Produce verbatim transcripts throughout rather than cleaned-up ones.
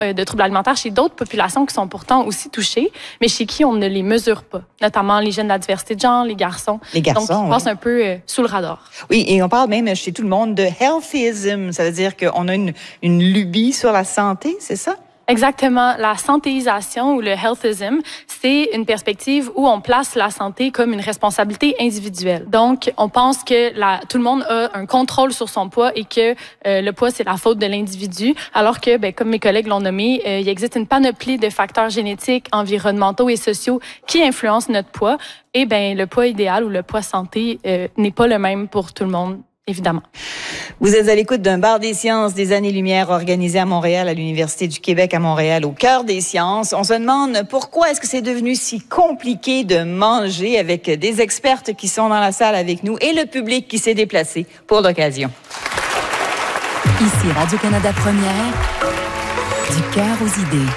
de troubles alimentaires chez d'autres populations qui sont pourtant aussi touchées, mais chez qui on ne les mesure pas, notamment les jeunes de la diversité de genre, les garçons. Les garçons, Donc, ils oui. passent un peu euh, sous le radar. Oui, et on parle même chez tout le monde de healthyism. Ça veut dire qu'on a une, une lubie sur la santé, c'est ça? Exactement. La santéisation ou le healthism, c'est une perspective où on place la santé comme une responsabilité individuelle. Donc, on pense que la, tout le monde a un contrôle sur son poids et que euh, le poids, c'est la faute de l'individu, alors que, ben, comme mes collègues l'ont nommé, euh, il existe une panoplie de facteurs génétiques, environnementaux et sociaux qui influencent notre poids. Et ben, le poids idéal ou le poids santé euh, n'est pas le même pour tout le monde. Évidemment. Vous êtes à l'écoute d'un bar des sciences des années-lumière organisé à Montréal, à l'Université du Québec à Montréal, au cœur des sciences. On se demande pourquoi est-ce que c'est devenu si compliqué de manger avec des expertes qui sont dans la salle avec nous et le public qui s'est déplacé pour l'occasion. Ici Radio-Canada Première, du cœur aux idées.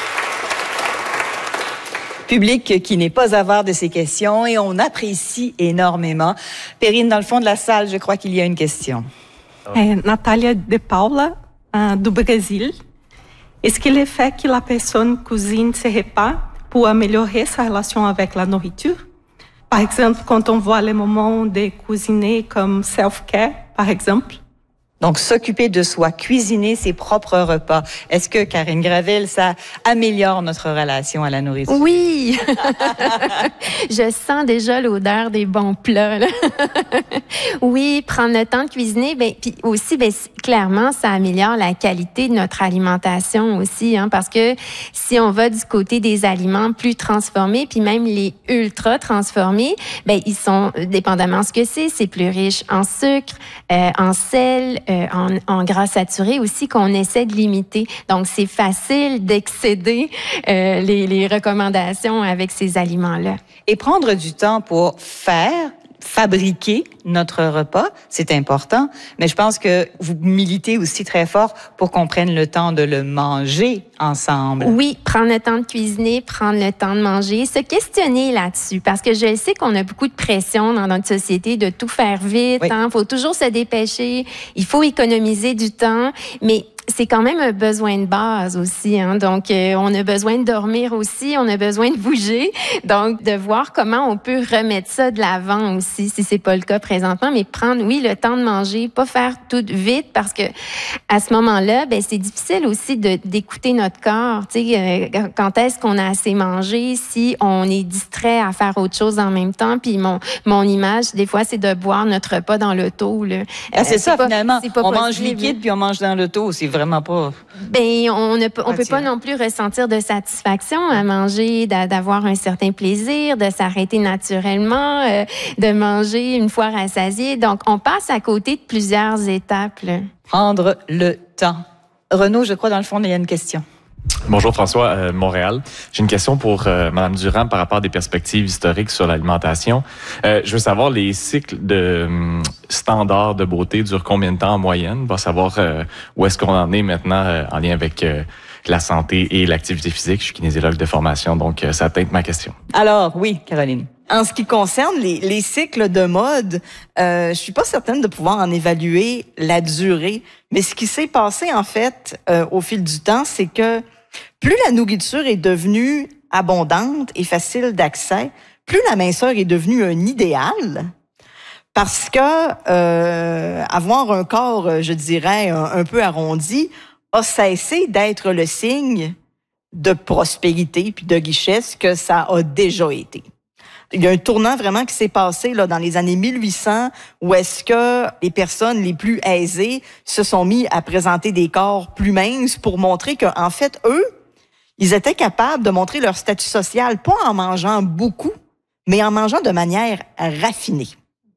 Public qui n'est pas avare de ces questions et on apprécie énormément. Perrine, dans le fond de la salle, je crois qu'il y a une question. É Natália de Paula, uh, do Brasil. Est-ce que le fait que la personne cuisine ses repas peut améliorer sa relation avec la nourriture? Par exemple, quand on voit les moments de cuisiner comme self-care, par exemple. Donc, s'occuper de soi, cuisiner ses propres repas. Est-ce que, Karine Gravel, ça améliore notre relation à la nourriture? Oui! Je sens déjà l'odeur des bons plats, là. Oui, prendre le temps de cuisiner, ben, puis aussi, ben, clairement, ça améliore la qualité de notre alimentation aussi, hein, parce que si on va du côté des aliments plus transformés, puis même les ultra transformés, ben, ils sont, dépendamment de ce que c'est, c'est plus riche en sucre, euh, en sel, euh, En, en gras saturés aussi qu'on essaie de limiter. Donc, c'est facile d'excéder euh, les, les recommandations avec ces aliments-là. Et prendre du temps pour faire, fabriquer notre repas, c'est important. Mais je pense que vous militez aussi très fort pour qu'on prenne le temps de le manger ensemble. Oui, prendre le temps de cuisiner, prendre le temps de manger, se questionner là-dessus. Parce que je sais qu'on a beaucoup de pression dans notre société de tout faire vite. Il oui. hein, faut toujours se dépêcher. Il faut économiser du temps. Mais c'est quand même un besoin de base aussi. Hein? Donc, euh, on a besoin de dormir aussi, on a besoin de bouger. Donc, de voir comment on peut remettre ça de l'avant aussi, si c'est pas le cas présentement. Mais prendre, oui, le temps de manger, pas faire tout vite parce que à ce moment-là, ben c'est difficile aussi de d'écouter notre corps. Tu sais, euh, quand est-ce qu'on a assez mangé, si on est distrait à faire autre chose en même temps. Puis mon mon image, des fois, c'est de boire notre repas dans l'auto. Là. Ah, c'est, euh, ça, c'est pas, finalement. C'est pas on possible. mange liquide puis on mange dans l'auto. C'est vraiment pas... Ben, on ne peut, on peut pas non plus ressentir de satisfaction à manger, d'avoir un certain plaisir, de s'arrêter naturellement, euh, de manger une fois rassasié. Donc, on passe à côté de plusieurs étapes. Là. Prendre le temps. Renaud, je crois, dans le fond, il y a une question. Bonjour François, euh, Montréal. J'ai une question pour euh, Mme Durand par rapport à des perspectives historiques sur l'alimentation. Euh, je veux savoir, les cycles de euh, standards de beauté durent combien de temps en moyenne? On va savoir euh, où est-ce qu'on en est maintenant euh, en lien avec euh, la santé et l'activité physique. Je suis kinésiologue de formation, donc euh, ça teinte ma question. Alors, oui, Caroline. En ce qui concerne les, les cycles de mode, euh, je suis pas certaine de pouvoir en évaluer la durée. Mais ce qui s'est passé, en fait, euh, au fil du temps, c'est que plus la nourriture est devenue abondante et facile d'accès, plus la minceur est devenue un idéal. Parce que euh, avoir un corps, je dirais, un, un peu arrondi, a cessé d'être le signe de prospérité puis de richesse que ça a déjà été. Il y a un tournant vraiment qui s'est passé là dans les années mille huit cents où est-ce que les personnes les plus aisées se sont mis à présenter des corps plus minces pour montrer qu'en fait, eux, ils étaient capables de montrer leur statut social, pas en mangeant beaucoup, mais en mangeant de manière raffinée.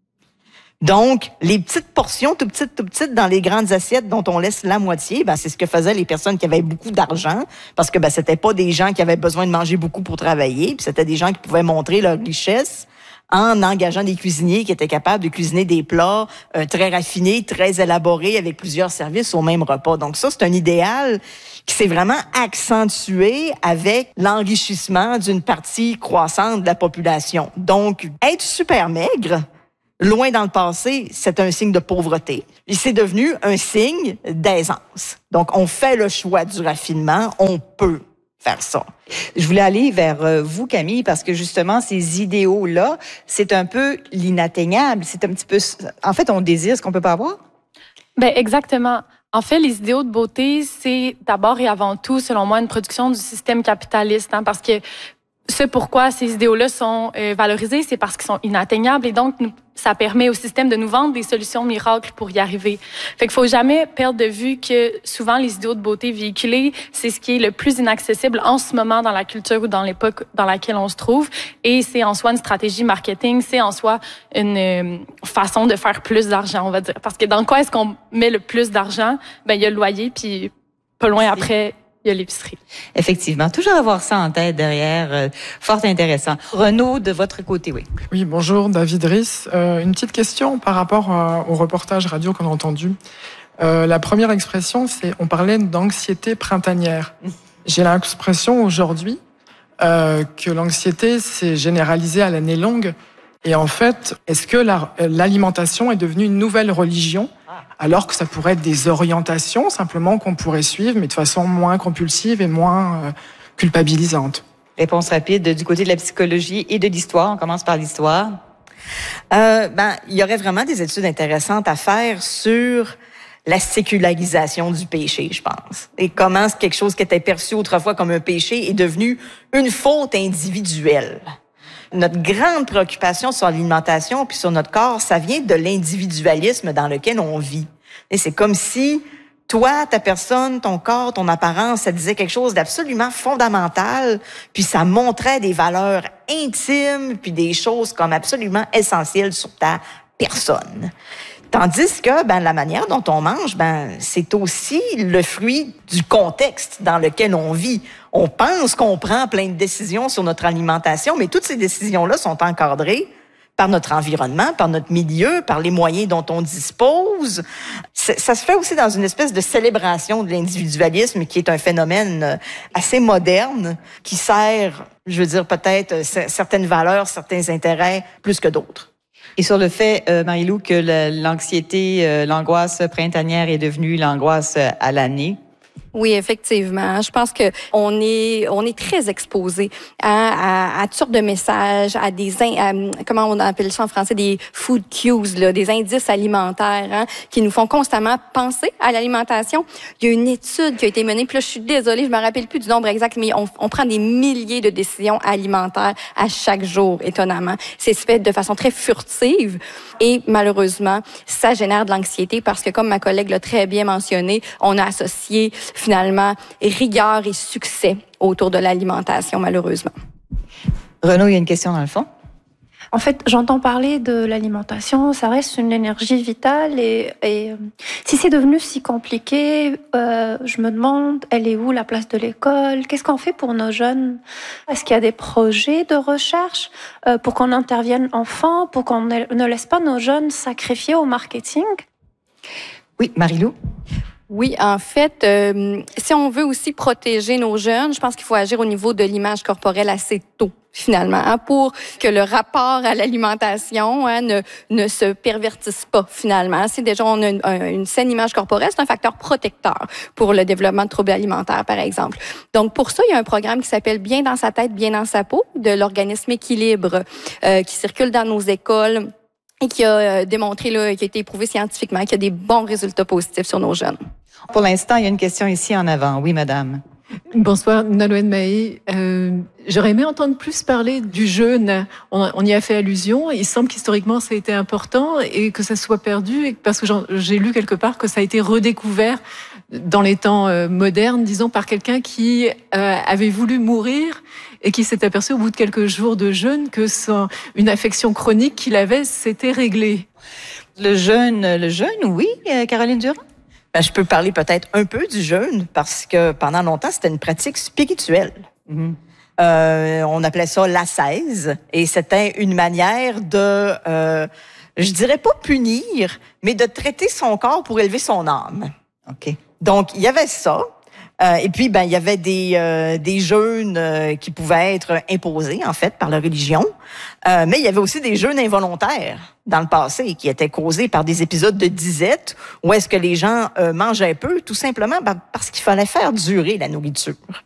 Donc, les petites portions, tout petites, tout petites, dans les grandes assiettes dont on laisse la moitié, ben, c'est ce que faisaient les personnes qui avaient beaucoup d'argent, parce que ben, c'était pas des gens qui avaient besoin de manger beaucoup pour travailler, puis c'était des gens qui pouvaient montrer leur richesse en engageant des cuisiniers qui étaient capables de cuisiner des plats euh, très raffinés, très élaborés, avec plusieurs services au même repas. Donc ça, c'est un idéal qui s'est vraiment accentué avec l'enrichissement d'une partie croissante de la population. Donc, être super maigre, loin dans le passé, c'est un signe de pauvreté. Et c'est devenu un signe d'aisance. Donc, on fait le choix du raffinement, on peut faire ça. Je voulais aller vers vous, Camille, parce que justement, ces idéaux-là, c'est un peu l'inatteignable. C'est un petit peu... En fait, on désire ce qu'on peut pas avoir? Ben exactement. En fait, les idéaux de beauté, c'est d'abord et avant tout, selon moi, une production du système capitaliste, hein, parce que ce pourquoi ces idéaux-là sont euh, valorisés, c'est parce qu'ils sont inatteignables et donc nous, ça permet au système de nous vendre des solutions miracles pour y arriver. Fait qu'il faut jamais perdre de vue que souvent les idéaux de beauté véhiculés, c'est ce qui est le plus inaccessible en ce moment dans la culture ou dans l'époque dans laquelle on se trouve. Et c'est en soi une stratégie marketing, c'est en soi une euh, façon de faire plus d'argent, on va dire. Parce que dans quoi est-ce qu'on met le plus d'argent? Ben il y a le loyer, puis pas loin après, il y a l'épicerie. Effectivement. Toujours avoir ça en tête derrière. Euh, fort intéressant. Renaud, de votre côté, oui. Oui, bonjour, David Riss. Euh, une petite question par rapport à, au reportage radio qu'on a entendu. Euh, la première expression, c'est, on parlait d'anxiété printanière. J'ai l'impression aujourd'hui euh, que l'anxiété s'est généralisée à l'année longue. Et en fait, est-ce que la, l'alimentation est devenue une nouvelle religion, alors que ça pourrait être des orientations simplement qu'on pourrait suivre, mais de façon moins compulsive et moins euh, culpabilisante? Réponse rapide du côté de la psychologie et de l'histoire. On commence par l'histoire. Euh, ben, il y aurait vraiment des études intéressantes à faire sur la sécularisation du péché, je pense. Et comment quelque chose qui était perçu autrefois comme un péché est devenu une faute individuelle. Notre grande préoccupation sur l'alimentation puis sur notre corps, ça vient de l'individualisme dans lequel on vit. Et c'est comme si toi, ta personne, ton corps, ton apparence, ça disait quelque chose d'absolument fondamental, puis ça montrait des valeurs intimes puis des choses comme absolument essentielles sur ta personne. Tandis que ben la manière dont on mange, ben c'est aussi le fruit du contexte dans lequel on vit. On pense qu'on prend plein de décisions sur notre alimentation, mais toutes ces décisions-là sont encadrées par notre environnement, par notre milieu, par les moyens dont on dispose. Ça se fait aussi dans une espèce de célébration de l'individualisme qui est un phénomène assez moderne qui sert, je veux dire, peut-être certaines valeurs, certains intérêts plus que d'autres. Et sur le fait, euh, Marie-Lou, que le, l'anxiété, euh, l'angoisse printanière est devenue l'angoisse à l'année. Oui, effectivement. Je pense que on est on est très exposé à, à, à toutes sortes de messages, à des à, comment on appelle ça en français, des food cues, là, des indices alimentaires, hein, qui nous font constamment penser à l'alimentation. Il y a une étude qui a été menée, puis là, je suis désolée, je me rappelle plus du nombre exact, mais on, on prend des milliers de décisions alimentaires à chaque jour, étonnamment. C'est fait de façon très furtive et malheureusement, ça génère de l'anxiété parce que, comme ma collègue l'a très bien mentionné, on a associé finalement rigueur et succès autour de l'alimentation, malheureusement. Renaud, il y a une question dans le fond. En fait, j'entends parler de l'alimentation, ça reste une énergie vitale et, et si c'est devenu si compliqué, euh, je me demande, elle est où la place de l'école? Qu'est-ce qu'on fait pour nos jeunes? Est-ce qu'il y a des projets de recherche euh, pour qu'on intervienne enfant, pour qu'on ne laisse pas nos jeunes sacrifier au marketing? Oui, Marie-Lou? Oui, en fait, euh, si on veut aussi protéger nos jeunes, je pense qu'il faut agir au niveau de l'image corporelle assez tôt, finalement, hein, pour que le rapport à l'alimentation hein, ne, ne se pervertisse pas, finalement. Si déjà on a une, une saine image corporelle, c'est un facteur protecteur pour le développement de troubles alimentaires, par exemple. Donc, pour ça, il y a un programme qui s'appelle « Bien dans sa tête, bien dans sa peau » de l'organisme Équilibre, euh, qui circule dans nos écoles et qui a démontré, là, qui a été prouvé scientifiquement, qu'il y a des bons résultats positifs sur nos jeunes. Pour l'instant, il y a une question ici en avant. Oui, madame. Bonsoir, Nalouen Mahé. Euh, j'aurais aimé entendre plus parler du jeûne. On, on y a fait allusion. Il semble qu'historiquement, ça a été important et que ça soit perdu, et parce que j'ai lu quelque part que ça a été redécouvert dans les temps euh, modernes, disons, par quelqu'un qui euh, avait voulu mourir et qui s'est aperçu au bout de quelques jours de jeûne que son, une affection chronique qu'il avait s'était réglée. Le jeûne, le jeûne, oui, Caroline Durand? Ben, je peux parler peut-être un peu du jeûne parce que pendant longtemps, c'était une pratique spirituelle. Mm-hmm. Euh, on appelait ça l'ascèse et c'était une manière de, euh, je dirais pas punir, mais de traiter son corps pour élever son âme. OK. Donc, il y avait ça. Euh, et puis, ben, il y avait des, euh, des jeûnes euh, qui pouvaient être imposés, en fait, par la religion. Euh, mais il y avait aussi des jeûnes involontaires dans le passé qui étaient causés par des épisodes de disette où est-ce que les gens euh, mangeaient peu, tout simplement ben, parce qu'il fallait faire durer la nourriture.